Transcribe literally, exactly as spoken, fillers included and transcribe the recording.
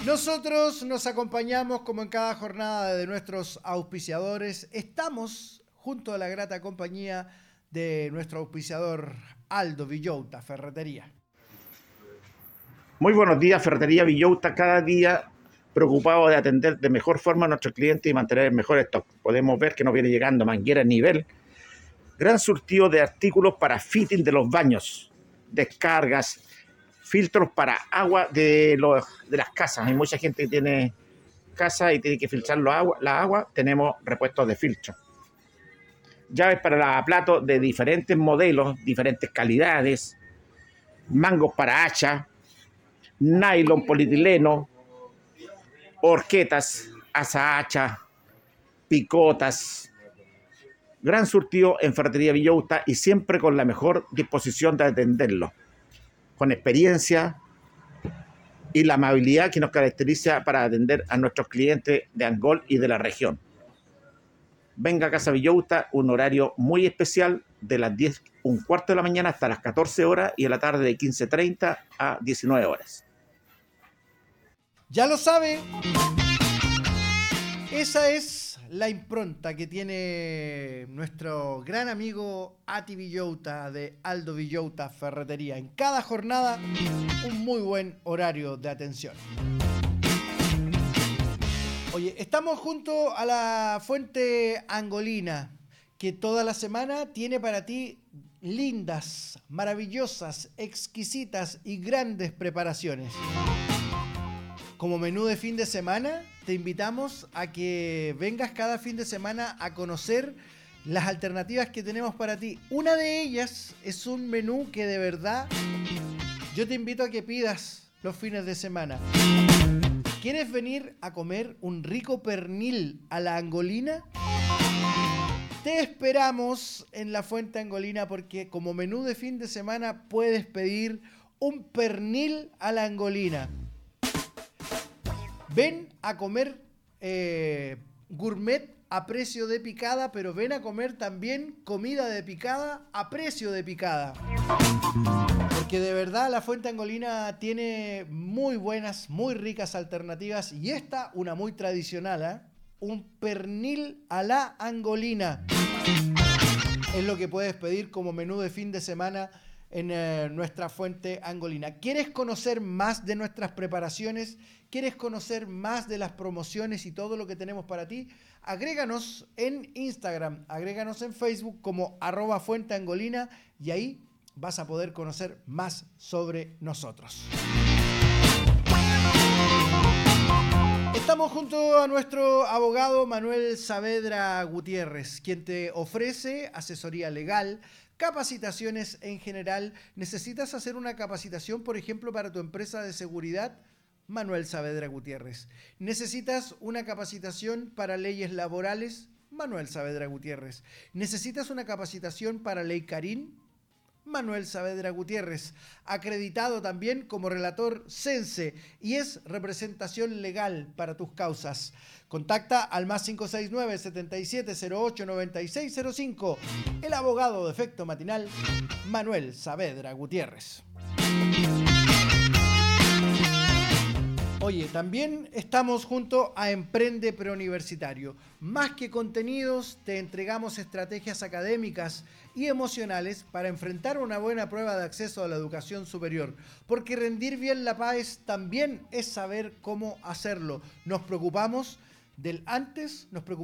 Nosotros nos acompañamos como en cada jornada de nuestros auspiciadores. Estamos junto a la grata compañía de nuestro auspiciador Aldo Villota, Ferretería. Muy buenos días, Ferretería Villota, cada día preocupado de atender de mejor forma a nuestros clientes y mantener el mejor stock. Podemos ver que nos viene llegando manguera nivel, gran surtido de artículos para fitting de los baños, descargas, filtros para agua de, los, de las casas. Hay mucha gente que tiene casa y tiene que filtrar la agua, la agua. Tenemos repuestos de filtro. Llaves para platos de diferentes modelos, diferentes calidades, mangos para hacha, nylon, polietileno, horquetas, asa hacha, picotas. Gran surtido en Ferretería Villota y siempre con la mejor disposición de atenderlo, con experiencia y la amabilidad que nos caracteriza para atender a nuestros clientes de Angol y de la región. Venga a Casa Villota, un horario muy especial de las diez, un cuarto de la mañana hasta las catorce horas y en la tarde de quince treinta a diecinueve horas. Ya lo sabe, esa es la impronta que tiene nuestro gran amigo Ati Villota de Aldo Villota Ferretería. En cada jornada, un muy buen horario de atención. Oye, estamos junto a la fuente angolina, que toda la semana tiene para ti lindas, maravillosas, exquisitas y grandes preparaciones. Como menú de fin de semana, te invitamos a que vengas cada fin de semana a conocer las alternativas que tenemos para ti. Una de ellas es un menú que de verdad yo te invito a que pidas los fines de semana. ¿Quieres venir a comer un rico pernil a la angolina? Te esperamos en la Fuente Angolina porque como menú de fin de semana puedes pedir un pernil a la angolina. Ven a comer eh, gourmet a precio de picada, pero ven a comer también comida de picada a precio de picada. Porque de verdad la Fuente Angolina tiene muy buenas, muy ricas alternativas y esta una muy tradicional, ¿eh? Un pernil a la angolina. Es lo que puedes pedir como menú de fin de semana en eh, nuestra Fuente Angolina. ¿Quieres conocer más de nuestras preparaciones? ¿Quieres conocer más de las promociones y todo lo que tenemos para ti? Agréganos en Instagram, agréganos en Facebook como arroba Fuente Angolina y ahí vas a poder conocer más sobre nosotros. Estamos junto a nuestro abogado Manuel Saavedra Gutiérrez, quien te ofrece asesoría legal, capacitaciones en general. ¿Necesitas hacer una capacitación, por ejemplo, para tu empresa de seguridad? Manuel Saavedra Gutiérrez. ¿Necesitas una capacitación para leyes laborales? Manuel Saavedra Gutiérrez. ¿Necesitas una capacitación para ley Carín? Manuel Saavedra Gutiérrez, acreditado también como relator Cense y es representación legal para tus causas. Contacta al más cinco seis nueve, siete siete cero ocho, nueve seis cero cinco, el abogado de efecto matinal, Manuel Saavedra Gutiérrez. Oye, también estamos junto a Emprende Preuniversitario. Más que contenidos, te entregamos estrategias académicas y emocionales para enfrentar una buena prueba de acceso a la educación superior. Porque rendir bien la P A E S también es saber cómo hacerlo. Nos preocupamos del antes, nos preocupamos